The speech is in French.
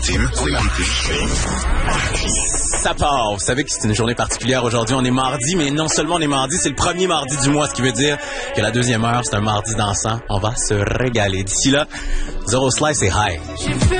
ultime. Ça part. Vous savez que c'est une journée particulière aujourd'hui. On est mardi, mais non seulement on est mardi, c'est le premier mardi du mois, ce qui veut dire que la deuxième heure, c'est un mardi dansant. On va se régaler. D'ici là, Zero Slice et High.